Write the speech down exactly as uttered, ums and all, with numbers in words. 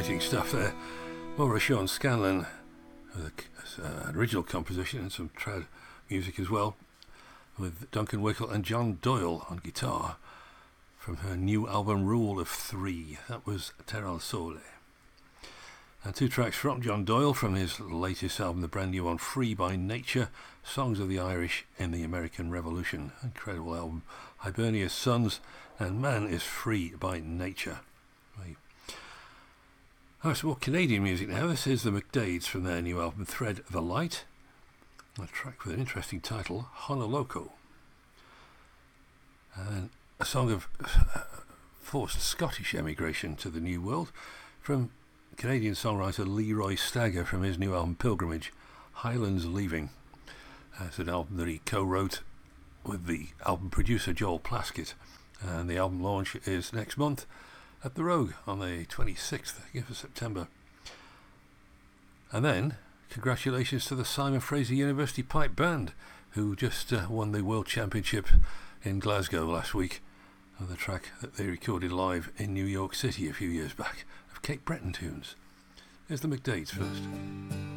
exciting stuff there. More Sean Scanlon, with an uh, original composition and some trad music as well, with Duncan Wickle and John Doyle on guitar from her new album Rule of Three. That was Terra al Sole. And two tracks from John Doyle from his latest album, the brand new one, Free by Nature, Songs of the Irish in the American Revolution. Incredible album. Hibernia's Sons and Man is Free by Nature. Right. Oh, some more Canadian music now. This is the McDades from their new album Thread the Light. A track with an interesting title, Honoloko. And a song of uh, forced Scottish emigration to the New World from Canadian songwriter Leroy Stagger from his new album Pilgrimage, Highlands Leaving. Uh, it's an album that he co-wrote with the album producer Joel Plaskett, and the album launch is next month at the Rogue on the twenty-sixth of September. And then congratulations to the Simon Fraser University Pipe Band, who just uh, won the World Championship in Glasgow last week on the track that they recorded live in New York City a few years back of Cape Breton tunes. Here's the McDades first.